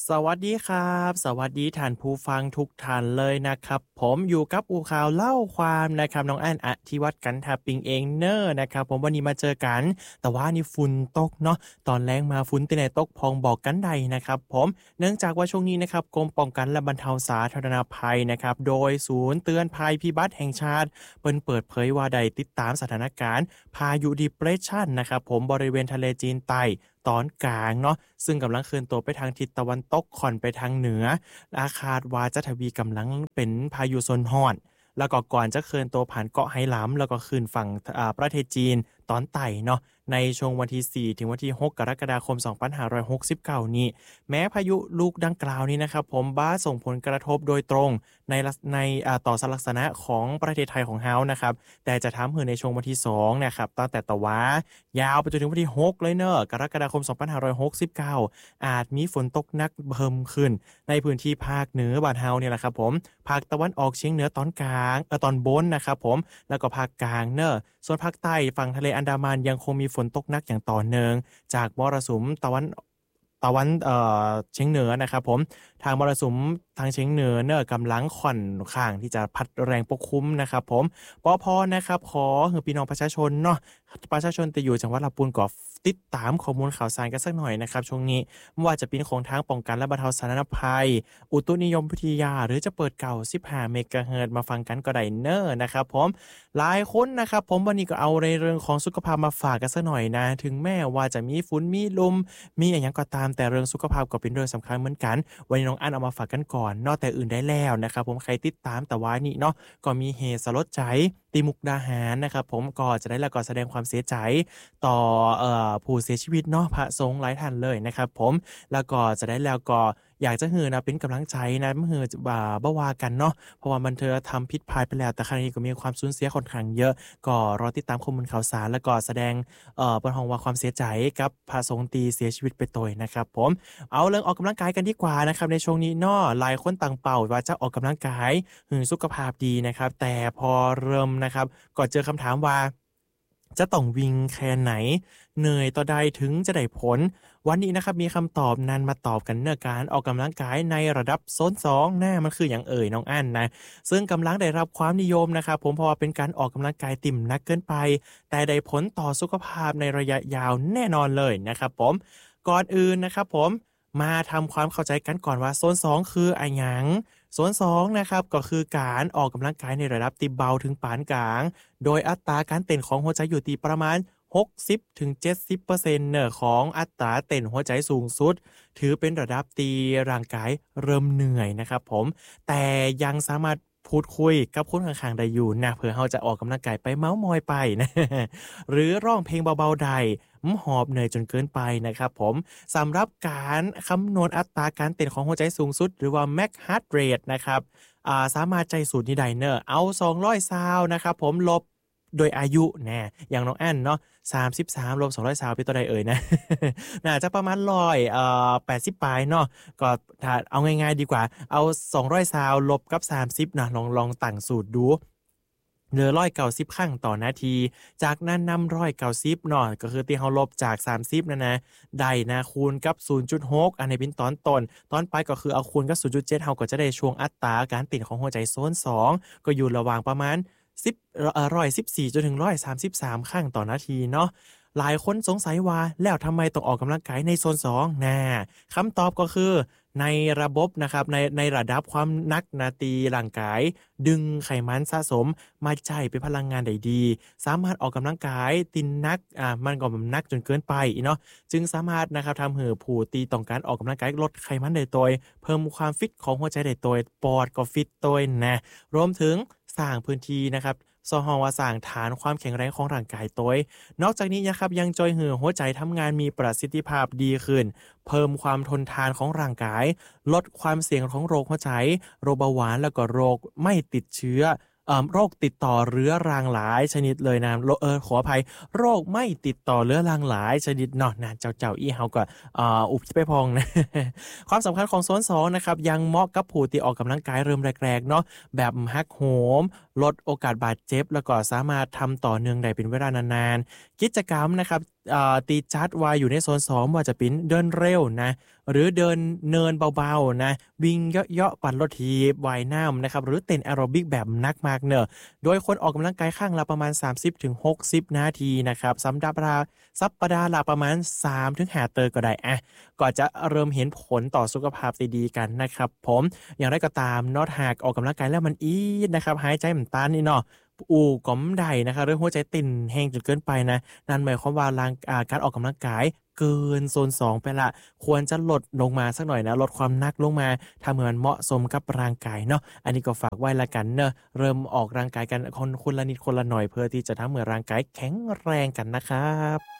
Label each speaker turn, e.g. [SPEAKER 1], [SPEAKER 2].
[SPEAKER 1] สวัสดีครับสวัสดีท่านผู้ฟังทุกท่านเลยนะครับผมอยู่กับอูข่าวเล่าความนะครับน้องอั้นอธิวัตรกันทาปิงเองเนอร์นะครับผมวันนี้มาเจอกันแต่ว่านี่ฝุ่นตกเนาะตอนแรงมาฝุ่นที่ไหนตกพองบอกกันใดนะครับผมเนื่องจากว่าช่วงนี้นะครับกรมป้องกันและบรรเทาสาธารณภัยนะครับโดยศูนย์เตือนภัยพิบัติแห่งชาติเปิดเผยว่าได้ติดตามสถานการณ์พายุดิเพรสชันนะครับผมบริเวณทะเลจีนใต้ตอนกลางเนาะซึ่งกำลังเคลื่อนตัวไปทางทิศตะวันตกค่อนไปทางเหนืออาคาดว่าจะทวีกำลังเป็นพายุโซนร้อนแล้วก็ก่อนจะเคลื่อนตัวผ่านเกาะไหหลำแล้วก็ขึ้นฝั่งประเทศจีนตอนใต้เนาะในช่วงวันที่ 4 ถึงวันที่ 6 กรกฎาคม 2569 นี้แม้พายุลูกดังกล่าวนี้นะครับผมบ้าส่งผลกระทบโดยตรงในต่อสลักษณะของประเทศไทยของเฮานะครับแต่จะทำให้ในช่วงวันที่ 2 นะครับตั้งแต่ตะวันยาวไปจนถึงวันที่ 6 เลยเนอะกรกฎาคม 2569 อาจมีฝนตกหนักเพิ่มขึ้นในพื้นที่ภาคเหนือบ้านเฮาเนี่ยแหละครับผมภาคตะวันออกเฉียงเหนือตอนกลางตอนบนนะครับผมแล้วก็ภาคกลางเนอะส่วนภาคใต้ฝั่งทะเลอันดามันยังคงมีฝนตกหนักอย่างต่อเนื่องจากมรสุมตะวันเฉียงเหนือนะครับผมทางมรสุมทางเฉียงเหนือเนอะกำลังค่อนข้างที่จะพัดแรงปกคลุมนะครับผมปพนะครับขอให้พี่น้องประชาชนเนาะประชาชนที่อยู่จังหวัดลำพูนก็ติดตามข้อมูลข่าวสารกันสักหน่อยนะครับช่วงนี้ไม่ว่าจะเป็นของทางป้องกันและบรรเทาสาธารณภัยอุตุนิยมวิทยาหรือจะเปิดเก่า15เมกะเฮิรตซ์มาฟังกันก็ได้เนอะนะครับผมหลายคนนะครับผมวันนี้ก็เอาในเรื่องของสุขภาพมาฝากกันสักหน่อยนะถึงแม้ว่าจะมีฝุ่นมีลมมีอย่างก็ตามแต่เรื่องสุขภาพก็เป็นเรื่องสำคัญเหมือนกันวันนี้น้องอั้นเอามาฝากกันก่อนนอกแต่อื่นได้แล้วนะครับผมใครติดตามแต่ว่านี่เนาะก็มีเหตุสลดใจที่มุกดาหารนะครับผมก็จะได้แล้วก็แสดงความเสียใจต่อผู้เสียชีวิตเนาะพระสงฆ์หลายท่านเลยนะครับผมแล้วก็จะได้แล้วก็อยากจะฮือนะเป็นกำลังใจนะเมื่อบ่ว่ากันเนาะเพราะว่ามันเธอทำผิดพลาดไปแล้วแต่ครั้งนี้ก็มีความสูญเสียค่อนข้างเยอะก็รอติดตามข้อมูลข่าวสารแล้วก็แสดงบนห้องว่าความเสียใจกับพระสงฆ์ตีเสียชีวิตไปโดยนะครับผมเอาเรื่องออกกำลังกายกันดีกว่านะครับในช่วงนี้เนาะหลายคนตั้งเป้าว่าจะออกกำลังกายสุขภาพดีนะครับแต่พอเริ่มนะครับก็เจอคำถามว่าจะต้องวิ่งแค่ไหนเหนื่อยต่อใดถึงจะได้ผลวันนี้นะครับมีคำตอบนั้นมาตอบกันเนื้อการออกกำลังกายในระดับโซน2หน้ามันคืออย่างน้องอั้นนะซึ่งกำลังได้รับความนิยมนะครับผมเพราะว่าเป็นการออกกำลังกายติ่มนักเกินไปแต่ได้ผลต่อสุขภาพในระยะยาวแน่นอนเลยนะครับผมก่อนอื่นนะครับผมมาทำความเข้าใจกันก่อนว่าโซน2คืออะไรหยังโซน2นะครับก็คือการออกกำลังกายในระดับที่เบาถึงปานกลางโดยอัตราการเต้นของหัวใจอยู่ที่ประมาณ60-70%เนอของอัตราเต้นหัวใจสูงสุดถือเป็นระดับตีร่างกายเริ่มเหนื่อยนะครับผมแต่ยังสามารถพูดคุยกับคนข้างๆได้อยู่นะเพื่อเราจะออกกำลังกายไปเม้ามอยไปนะหรือร้องเพลงเบาๆใดหอบเหนื่อยจนเกินไปนะครับผมสำหรับการคำนวณอัตราการเต้นของหัวใจสูงสุดหรือว่า max heart rate นะครับสามารถใจสูตรนี้ได้เนอะเอา200ซาวนะครับผมลบโดยอายุแน่อย่างน้องแอนเนาะ33ลบ200ซาวเป็นตัวใดเอ่ยนะ น่าจะประมาณ80ปลายเนาะก็ถ้าเอาง่ายๆดีกว่าเอา200ซาวลบกับ30นะลองตั้งสูตรดูเหลือ190ครั้งต่อนาทีจากนั้นนำ190เนาะก็คือที่เฮาลบจาก30นะได้นะคูณกับ 0.6 อันนี้เป็นตอนต้นตอนปลายก็คือเอาคูณกับ 0.7 เฮาก็จะได้ช่วงอัตราการเต้นของหัวใจโซน2ก็อยู่ระหว่างประมาณ114จนถึง133ครั้งต่อนาทีเนาะหลายคนสงสัยว่าแล้วทำไมต้องออกกำลังกายในโซน2คำตอบก็คือในระบบนะครับในระดับความนักนาตีร่างกายดึงไขมันสะสมมาใช้เป็นพลังงานได้ดีสามารถออกกำลังกายตินนักมันก็นักจนเกินไปเนาะจึงสามารถนะครับทำให้ผู้ตีต้องการออกกำลังกายลดไขมันได้โดยเพิ่มความฟิตของหัวใจได้โดยปอดก็ฟิตโดยนะรวมถึงสร้างพื้นที่นะครับซอฮอว่าสร้างฐานความแข็งแรงของร่างกายตัวนอกจากนี้นะครับยังจอยหือหัวใจทำงานมีประสิทธิภาพดีขึ้นเพิ่มความทนทานของร่างกายลดความเสี่ยงของโรคหัวใจโรคเบาหวานแล้วก็โรคไม่ติดเชื้อโรคติดต่อเรื้อรังหลายชนิดเลยนะขออภัยโรคไม่ติดต่อเรื้อรังหลายชนิดเนาะนะเจ้าอีเฮาก็อุบไปพองนะ ความสำคัญของโซน2นะครับยังเหมาะกับผู้ที่ออกกำลังกายเริ่มแรกๆเนาะแบบฮักโหมลดโอกาสบาดเจ็บแล้วก็สามารถทำต่อเนื่องได้เป็นเวลานานๆกิจกรรมนะครับตีจัดไว้อยู่ในโซน2ว่าจะเป็นเดินเร็วนะหรือเดินเนินเบาๆนะวิ่งเหาะๆปั่นรถถีบว่ายน้ำนะครับหรือเต้นแอโรบิกแบบหนักมากเนอะโดยคนออกกำลังกายข้างละประมาณ30-60นาทีนะครับสัปดาห์ละประมาณ3-5เตอก็ได้ก็จะเริ่มเห็นผลต่อสุขภาพที่ดีกันนะครับผมอย่างไรก็ตามเนาะหากออกกำลังกายแล้วมันอีดนะครับหายใจมันตันนี่เนาะก็บ่ได้นะครับหรือหัวใจเต้นแรงจนเกินไปนะนั่นหมายความว่าการออกกำลังกายเกินโซน2ไปละควรจะลดลงมาสักหน่อยนะลดความหนักลงมาถ้าเหมือนเหมาะสมกับร่างกายเนาะอันนี้ก็ฝากไว้ละกันเนอะเริ่มออกร่างกายกันคนละนิดคนละหน่อยเพื่อที่จะทำให้ร่างกายแข็งแรงกันนะครับ